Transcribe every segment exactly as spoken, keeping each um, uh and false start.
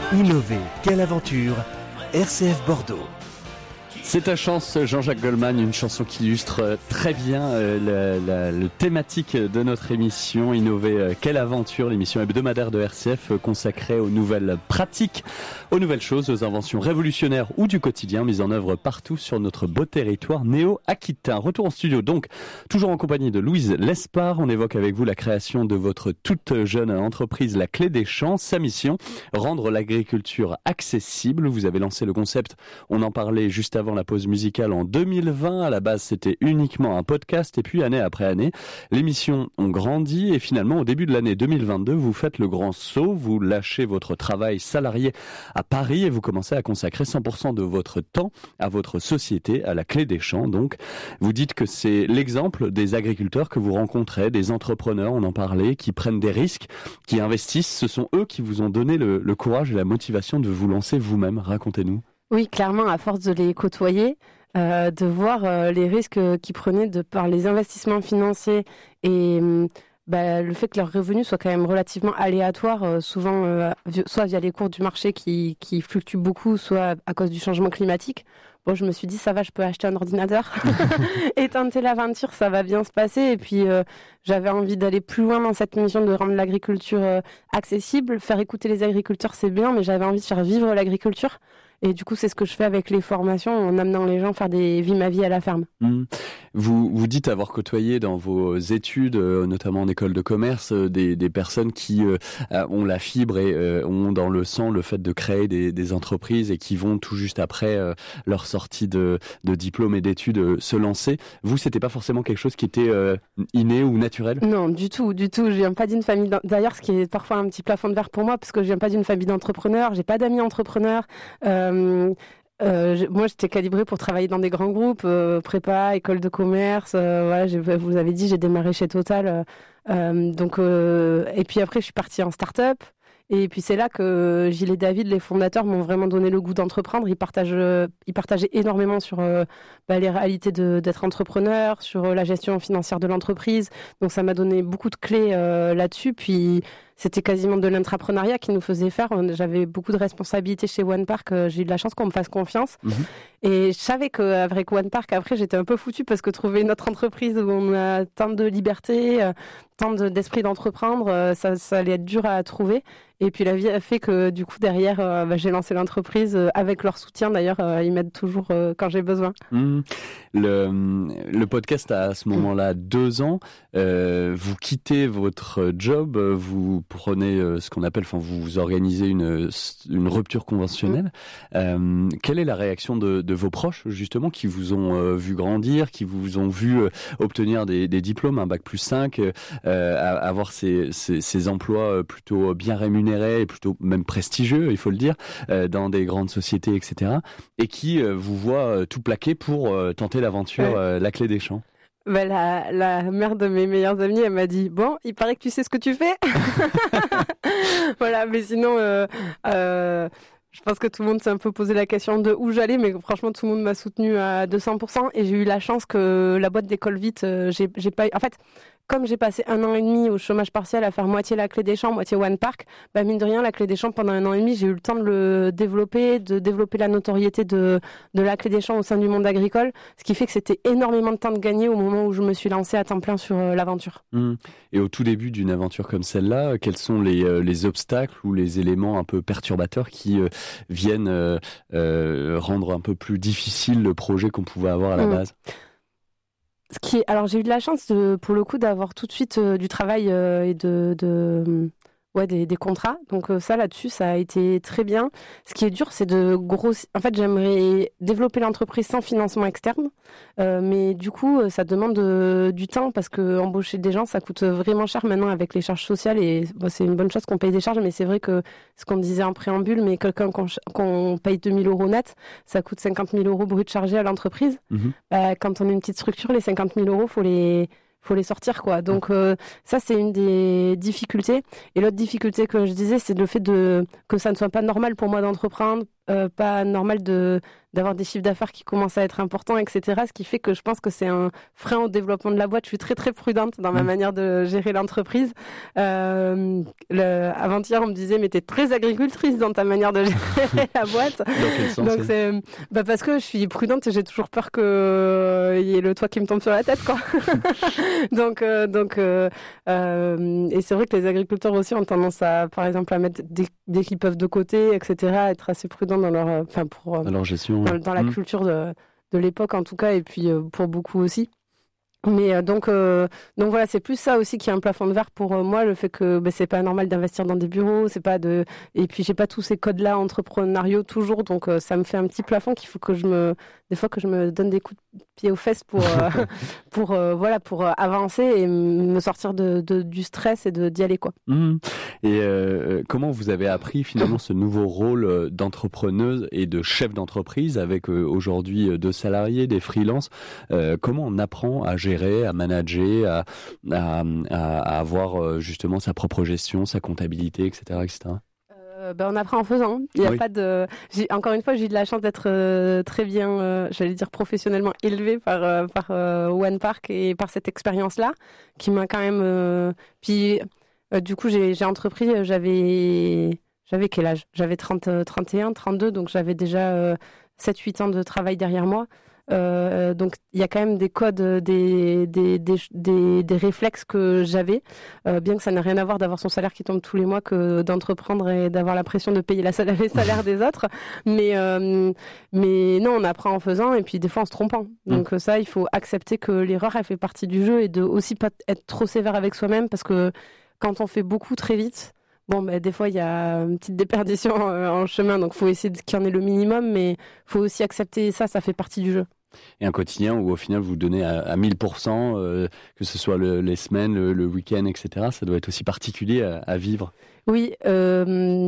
Innover, quelle aventure! R C F Bordeaux. C'est ta chance, Jean-Jacques Goldman, une chanson qui illustre très bien euh, la, la, le thématique de notre émission Innover, euh, quelle aventure, l'émission hebdomadaire de R C F euh, consacrée aux nouvelles pratiques, aux nouvelles choses, aux inventions révolutionnaires ou du quotidien mises en œuvre partout sur notre beau territoire néo-aquitain. Retour en studio donc, toujours en compagnie de Louise Lespard. On évoque avec vous la création de votre toute jeune entreprise La Clé des Champs. Sa mission, rendre l'agriculture accessible. Vous avez lancé le concept, on en parlait juste avant la pause musicale en deux mille vingt. À la base, c'était uniquement un podcast et puis année après année, les missions ont grandi et finalement, au début de l'année deux mille vingt-deux, vous faites le grand saut, vous lâchez votre travail salarié à Paris et vous commencez à consacrer cent pour cent de votre temps à votre société, à La Clé des Champs. Donc, vous dites que c'est l'exemple des agriculteurs que vous rencontrez, des entrepreneurs, on en parlait, qui prennent des risques, qui investissent. Ce sont eux qui vous ont donné le, le courage et la motivation de vous lancer vous-même. Racontez-nous. Oui, clairement, à force de les côtoyer, euh, de voir euh, les risques qu'ils prenaient de par les investissements financiers et bah, le fait que leurs revenus soient quand même relativement aléatoires, euh, souvent euh, soit via les cours du marché qui, qui fluctuent beaucoup, soit à cause du changement climatique. Bon, je me suis dit, ça va, je peux acheter un ordinateur et tenter l'aventure, ça va bien se passer. Et puis, euh, j'avais envie d'aller plus loin dans cette mission de rendre l'agriculture euh, accessible. Faire écouter les agriculteurs, c'est bien, mais j'avais envie de faire vivre l'agriculture. Et du coup, c'est ce que je fais avec les formations, en amenant les gens faire des vies ma vie à la ferme. Mmh. Vous, vous dites avoir côtoyé dans vos études, notamment en école de commerce, des, des personnes qui euh, ont la fibre et euh, ont dans le sang le fait de créer des, des entreprises et qui vont tout juste après euh, leur sortie de, de diplôme et d'études euh, se lancer. Vous, c'était pas forcément quelque chose qui était euh, inné ou naturel ? Non, du tout, du tout. Je viens pas d'une famille. D'ailleurs, ce qui est parfois un petit plafond de verre pour moi, parce que je viens pas d'une famille d'entrepreneurs. J'ai pas d'amis entrepreneurs. Euh, Euh, euh, moi, j'étais calibrée pour travailler dans des grands groupes, euh, prépa, école de commerce. Euh, voilà, j'ai, vous avez dit, j'ai démarré chez Total. Euh, donc, euh, et puis après, je suis partie en start-up. Et puis c'est là que Gilles et David, les fondateurs, m'ont vraiment donné le goût d'entreprendre. Ils partagent, euh, ils partageaient énormément sur euh, bah, les réalités de, d'être entrepreneur, sur euh, la gestion financière de l'entreprise. Donc ça m'a donné beaucoup de clés euh, là-dessus. Puis c'était quasiment de l'intrapreneuriat qui nous faisait faire. J'avais beaucoup de responsabilités chez One Park. J'ai eu de la chance qu'on me fasse confiance. Mmh. Et je savais qu'avec One Park, après, j'étais un peu foutue parce que trouver une autre entreprise où on a tant de liberté, euh, tant de, d'esprit d'entreprendre, euh, ça, ça allait être dur à trouver. Et puis la vie a fait que du coup derrière euh, bah, j'ai lancé l'entreprise euh, avec leur soutien. D'ailleurs euh, ils m'aident toujours euh, quand j'ai besoin. Mmh. Le, le podcast a à ce moment-là deux ans. Euh, vous quittez votre job, vous prenez euh, ce qu'on appelle, enfin vous, vous organisez une, une rupture conventionnelle. Mmh. Euh, quelle est la réaction de, de vos proches justement qui vous ont euh, vu grandir, qui vous ont vu euh, obtenir des, des diplômes, un bac plus cinq, euh, avoir ces, ces, ces emplois plutôt bien rémunérés et plutôt même prestigieux, il faut le dire, euh, dans des grandes sociétés, et cetera, et qui euh, vous voit euh, tout plaquer pour euh, tenter l'aventure ouais. euh, La Clé des Champs. Bah, la, la mère de mes meilleurs amis, elle m'a dit « Bon, il paraît que tu sais ce que tu fais !» Voilà, mais sinon... Euh, euh, Je pense que tout le monde s'est un peu posé la question de où j'allais, mais franchement, tout le monde m'a soutenu à deux cents pour cent. Et j'ai eu la chance que la boîte d'école vite, euh, j'ai, j'ai pas... En fait, comme j'ai passé un an et demi au chômage partiel à faire moitié La Clé des Champs, moitié One Park, bah mine de rien, La Clé des Champs, pendant un an et demi, j'ai eu le temps de le développer, de développer la notoriété de, de La Clé des Champs au sein du monde agricole, ce qui fait que c'était énormément de temps de gagner au moment où je me suis lancée à temps plein sur euh, l'aventure. Mmh. Et au tout début d'une aventure comme celle-là, quels sont les, euh, les obstacles ou les éléments un peu perturbateurs qui euh, viennent euh, euh, rendre un peu plus difficile le projet qu'on pouvait avoir à la mmh. base ? Ce qui est, alors j'ai eu de la chance de, pour le coup d'avoir tout de suite euh, du travail euh, et de, de ouais des, des contrats. Donc euh, ça là-dessus ça a été très bien. Ce qui est dur c'est de grossir. En fait j'aimerais développer l'entreprise sans financement externe, euh, mais du coup ça demande de, du temps parce que embaucher des gens ça coûte vraiment cher maintenant avec les charges sociales et bon, c'est une bonne chose qu'on paye des charges, mais c'est vrai que ce qu'on disait en préambule, mais quelqu'un qu'on, qu'on paye deux mille euros net, ça coûte cinquante mille euros brut chargés à l'entreprise. Mmh. Bah, quand on est une petite structure, les cinquante mille euros faut les faut les sortir quoi. Donc euh, ça c'est une des difficultés. Et l'autre difficulté que je disais, c'est le fait de que ça ne soit pas normal pour moi d'entreprendre euh, pas normal de d'avoir des chiffres d'affaires qui commencent à être importants, et cetera. Ce qui fait que je pense que c'est un frein au développement de la boîte. Je suis très très prudente dans ma mmh. manière de gérer l'entreprise. Euh, le, avant-hier, on me disait mais t'es très agricultrice dans ta manière de gérer la boîte. Dans quel sens? Donc c'est bah parce que je suis prudente et j'ai toujours peur que euh, y ait le toit qui me tombe sur la tête, quoi. donc euh, donc euh, euh, et c'est vrai que les agriculteurs aussi ont tendance à, par exemple, à mettre dès, dès qu'ils peuvent de côté, et cetera, à être assez prudents dans leur, enfin pour dans leur gestion. Dans, dans la mmh. culture de, de l'époque en tout cas, et puis euh, pour beaucoup aussi. Mais euh, donc, euh, donc voilà, c'est plus ça aussi qui est un plafond de verre pour euh, moi, le fait que bah, c'est pas normal d'investir dans des bureaux, c'est pas de, et puis j'ai pas tous ces codes-là entrepreneuriaux toujours, donc euh, ça me fait un petit plafond qu'il faut que je me, des fois que je me donne des coups de pied aux fesses pour, euh, pour euh, voilà, pour euh, avancer et me sortir de, de du stress et de d'y aller, quoi. Mmh. Et euh, comment vous avez appris finalement ce nouveau rôle d'entrepreneuse et de chef d'entreprise avec euh, aujourd'hui deux salariés, des freelances, euh, comment on apprend à gérer, à manager, à, à, à avoir justement sa propre gestion, sa comptabilité, et cetera, et cetera. Euh, ben on apprend en faisant. Il y a oui. pas de. J'ai, encore une fois, j'ai eu de la chance d'être euh, très bien, euh, j'allais dire professionnellement élevée par euh, par euh, OnePark et par cette expérience-là, qui m'a quand même. Euh... Puis euh, du coup, j'ai, j'ai entrepris. J'avais j'avais quel âge? J'avais trente, trente et un, trente-deux, donc j'avais déjà euh, sept huit ans de travail derrière moi. Euh, donc il y a quand même des codes, des des des des, des réflexes que j'avais, euh, bien que ça n'a rien à voir d'avoir son salaire qui tombe tous les mois que d'entreprendre et d'avoir la pression de payer la salaire, les salaires des autres. Mais euh, mais non, on apprend en faisant et puis des fois en se trompant. Donc mmh. ça, il faut accepter que l'erreur elle fait partie du jeu et de aussi pas être trop sévère avec soi-même, parce que quand on fait beaucoup très vite. Bon, ben, des fois, il y a une petite déperdition euh, en chemin, donc il faut essayer qu'il y en ait le minimum, mais il faut aussi accepter ça, ça fait partie du jeu. Et un quotidien où au final vous donnez à, à mille pour cent, euh, que ce soit le, les semaines, le, le week-end, et cetera, ça doit être aussi particulier à, à vivre. Oui, euh,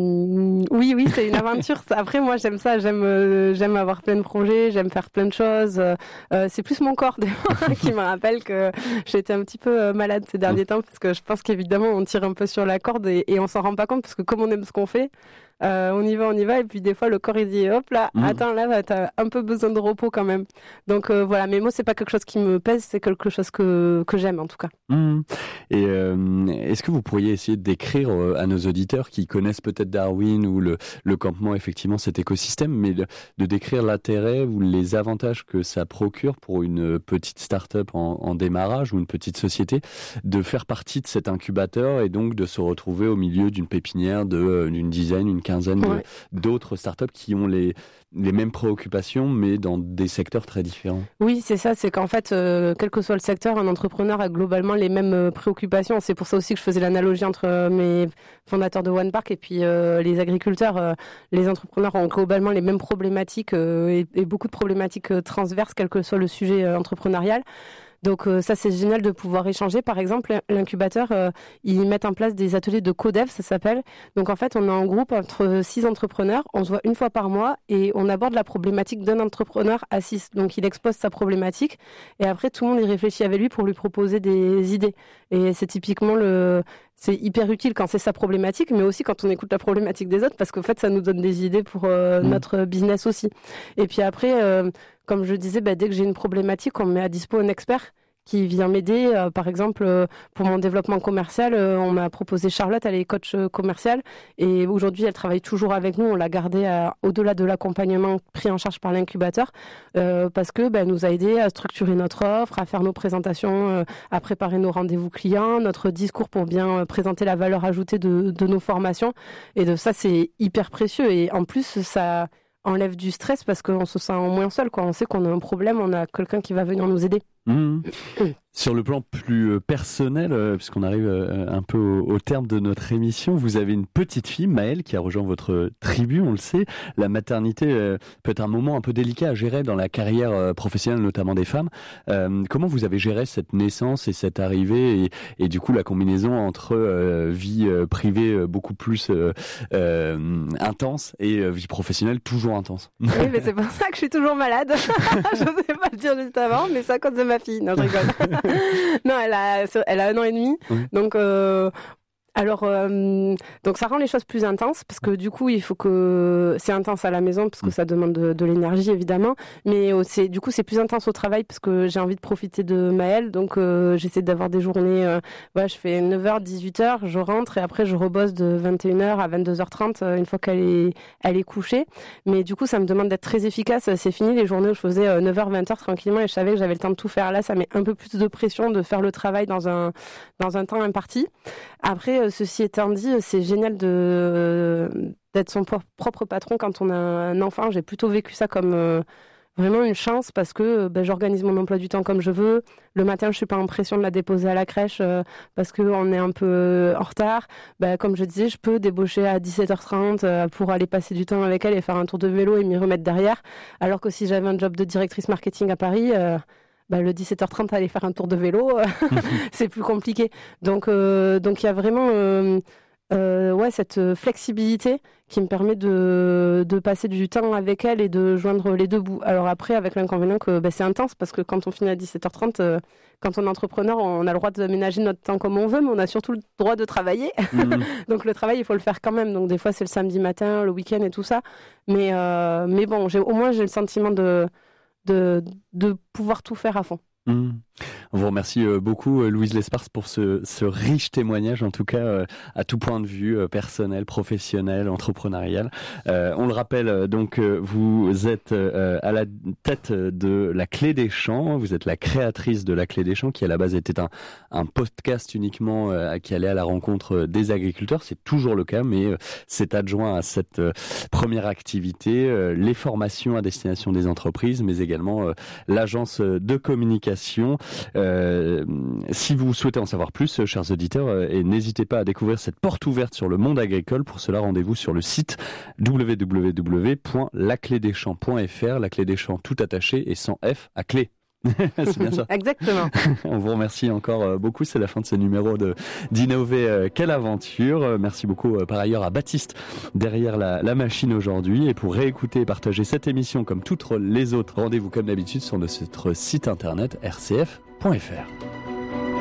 oui, oui, c'est une aventure. Après, moi, j'aime ça, j'aime, euh, j'aime avoir plein de projets, j'aime faire plein de choses. Euh, c'est plus mon corps des fois qui me rappelle que j'étais un petit peu malade ces derniers temps, parce que je pense qu'évidemment, on tire un peu sur la corde et, et on s'en rend pas compte, parce que comme on aime ce qu'on fait, euh, on y va, on y va, et puis des fois, le corps il dit, hop là, mmh. attends, là, t'as un peu besoin de repos quand même. Donc euh, voilà, mais moi, c'est pas quelque chose qui me pèse, c'est quelque chose que que j'aime en tout cas. Mmh. Et euh, est-ce que vous pourriez essayer de décrire euh, à nos auditeurs qui connaissent peut-être Darwin ou le, le campement, effectivement, cet écosystème, mais de, de décrire l'intérêt ou les avantages que ça procure pour une petite start-up en, en démarrage ou une petite société de faire partie de cet incubateur et donc de se retrouver au milieu d'une pépinière de, d'une dizaine, une quinzaine ouais. de, d'autres startups qui ont les, les mêmes préoccupations, mais dans des secteurs très différents. Oui, c'est ça, c'est qu'en fait, euh, quel que soit le secteur, un entrepreneur a globalement les mêmes euh, préoccupations. C'est pour ça aussi que je faisais l'analogie entre euh, mes fondateurs de OnePark et puis euh, les agriculteurs. Euh, les entrepreneurs ont globalement les mêmes problématiques euh, et, et beaucoup de problématiques euh, transverses, quel que soit le sujet euh, entrepreneurial. Donc euh, ça, c'est génial de pouvoir échanger. Par exemple, l'incubateur, euh, ils mettent en place des ateliers de codev, ça s'appelle. Donc en fait, on est en groupe entre six entrepreneurs, on se voit une fois par mois et on aborde la problématique d'un entrepreneur à six. Donc il expose sa problématique et après tout le monde y réfléchit avec lui pour lui proposer des idées. Et c'est typiquement le... C'est hyper utile quand c'est sa problématique, mais aussi quand on écoute la problématique des autres, parce qu'en fait, ça nous donne des idées pour euh, mmh. notre business aussi. Et puis après, euh, comme je disais, bah, dès que j'ai une problématique, on met à dispo un expert qui vient m'aider. Euh, par exemple, euh, pour mon développement commercial, euh, on m'a proposé Charlotte, elle est coach euh, commerciale, et aujourd'hui, elle travaille toujours avec nous. On l'a gardée à, au-delà de l'accompagnement pris en charge par l'incubateur, euh, parce que bah, elle nous a aidé à structurer notre offre, à faire nos présentations, euh, à préparer nos rendez-vous clients, notre discours pour bien euh, présenter la valeur ajoutée de, de nos formations. Et de ça, c'est hyper précieux. Et en plus, ça enlève du stress parce qu'on se sent moins seul, quoi. On sait qu'on a un problème, on a quelqu'un qui va venir nous aider. Mmh. Sur le plan plus personnel, euh, puisqu'on arrive euh, un peu au, au terme de notre émission, vous avez une petite fille, Maëlle, qui a rejoint votre tribu, on le sait. La maternité euh, peut être un moment un peu délicat à gérer dans la carrière euh, professionnelle, notamment des femmes. Euh, comment vous avez géré cette naissance et cette arrivée et, et du coup la combinaison entre euh, vie euh, privée euh, beaucoup plus euh, euh, intense et euh, vie professionnelle toujours intense? Oui, mais c'est pour ça que je suis toujours malade. Je ne sais pas le dire juste avant, mais c'est à cause de ma fille. Non, je rigole. Non, elle a, elle a un an et demi. Oui. Donc, euh, Alors, euh, donc ça rend les choses plus intenses parce que du coup, il faut que c'est intense à la maison parce que ça demande de, de l'énergie évidemment, mais c'est du coup c'est plus intense au travail parce que j'ai envie de profiter de Maëlle, donc euh, j'essaie d'avoir des journées. Euh, voilà, je fais neuf heures, dix-huit heures, je rentre et après je rebosse de vingt et une heures à vingt-deux heures trente euh, une fois qu'elle est elle est couchée. Mais du coup, ça me demande d'être très efficace. C'est fini les journées où je faisais euh, neuf heures, vingt heures tranquillement et je savais que j'avais le temps de tout faire. Là, ça met un peu plus de pression de faire le travail dans un dans un temps imparti. Après, ceci étant dit, c'est génial de d'être son propre patron quand on a un enfant. J'ai plutôt vécu ça comme euh, vraiment une chance parce que ben, j'organise mon emploi du temps comme je veux. Le matin, je suis pas en pression de la déposer à la crèche euh, parce qu'on est un peu en retard. Ben, comme je disais, je peux débaucher à dix-sept heures trente euh, pour aller passer du temps avec elle et faire un tour de vélo et m'y remettre derrière. Alors que si j'avais un job de directrice marketing à Paris... Euh, Bah, le dix-sept heures trente, aller faire un tour de vélo, c'est plus compliqué. Donc, euh, donc il y a vraiment euh, euh, ouais, cette flexibilité qui me permet de, de passer du temps avec elle et de joindre les deux bouts. Alors après, avec l'inconvénient que bah, c'est intense parce que quand on finit à dix-sept heures trente, euh, quand on est entrepreneur, on a le droit d'aménager notre temps comme on veut, mais on a surtout le droit de travailler. Mmh. Donc le travail, il faut le faire quand même. Donc des fois, c'est le samedi matin, le week-end et tout ça. Mais, euh, mais bon, j'ai, au moins, j'ai le sentiment de... De, de pouvoir tout faire à fond. Mmh. On vous remercie beaucoup, Louise Lespars, pour ce, ce riche témoignage, en tout cas à tout point de vue, personnel, professionnel, entrepreneurial. Euh, on le rappelle, donc, vous êtes à la tête de La Clé des Champs, vous êtes la créatrice de La Clé des Champs, qui à la base était un, un podcast uniquement qui allait à la rencontre des agriculteurs. C'est toujours le cas, mais c'est adjoint à cette première activité, les formations à destination des entreprises, mais également l'agence de communication. Euh, si vous souhaitez en savoir plus, chers auditeurs, euh, et n'hésitez pas à découvrir cette porte ouverte sur le monde agricole. Pour cela, rendez-vous sur le site w w w point la clé des champs point f r. La Clé des Champs tout attaché et sans F à clé. C'est bien ça. Exactement. On vous remercie encore beaucoup. C'est la fin de ce numéro de d'Innover. Quelle aventure. Merci beaucoup par ailleurs à Baptiste derrière la, la machine aujourd'hui. Et pour réécouter et partager cette émission comme toutes les autres, rendez-vous comme d'habitude sur notre site internet r c f point f r.